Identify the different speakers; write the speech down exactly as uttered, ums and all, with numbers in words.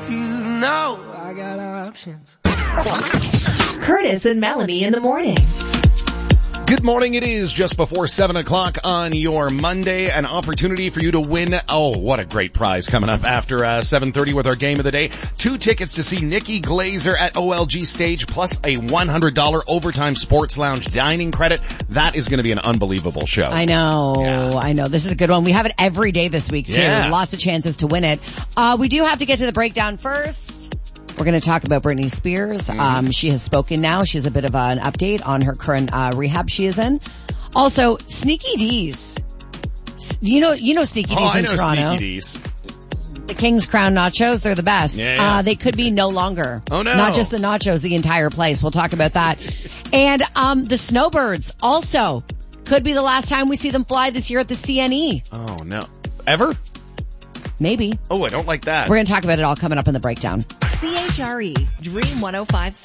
Speaker 1: if you know I got options.
Speaker 2: Curtis and Melanie in the morning.
Speaker 3: Good morning. It is just before seven o'clock on your Monday. An opportunity for you to win. Oh, what a great prize coming up after uh, seven thirty with our game of the day. Two tickets to see Nikki Glazer at O L G Stage plus a one hundred dollars Overtime Sports Lounge dining credit. That is going to be an unbelievable show.
Speaker 4: I know.
Speaker 3: Yeah.
Speaker 4: I know. This is a good one. We have it every day this week too.
Speaker 3: Yeah.
Speaker 4: Lots of chances to win it. Uh, we do have to get to the breakdown first. We're going to talk about Britney Spears. Mm-hmm. Um, she has spoken now. She has a bit of an update on her current uh, rehab she is in. Also, Sneaky D's. You know, you know Sneaky D's
Speaker 3: oh,
Speaker 4: in
Speaker 3: I know
Speaker 4: Toronto.
Speaker 3: Sneaky D's.
Speaker 4: The King's Crown nachos, they're the best.
Speaker 3: Yeah, yeah.
Speaker 4: Uh, they could be no longer.
Speaker 3: Oh no.
Speaker 4: Not just the nachos, the entire place. We'll talk about that. And, um, the Snowbirds also could be the last time we see them fly this year at the C N E.
Speaker 3: Oh no. Ever?
Speaker 4: Maybe.
Speaker 3: Oh, I don't like that.
Speaker 4: We're going to talk about it all coming up in the breakdown.
Speaker 2: C H R E Dream one oh five point seven.